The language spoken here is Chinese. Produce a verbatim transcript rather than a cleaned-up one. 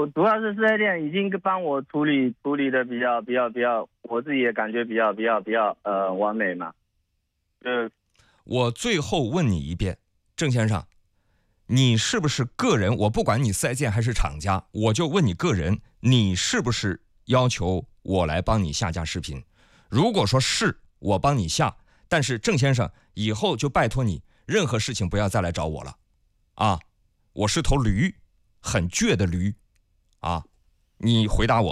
主主要是四 S 店已经帮我处理处理的比较比较比较，我自己也感觉比较比较比较呃完美嘛。呃， 我最后问你一遍，郑先生，你是不是个人？我不管你四 S 店还是厂家，我就问你个人，你是不是要求我来帮你下架视频？如果说是，我帮你下，但是郑先生以后就拜托你，任何事情不要再来找我了，啊，我是头驴，很倔的驴，啊，你回答我。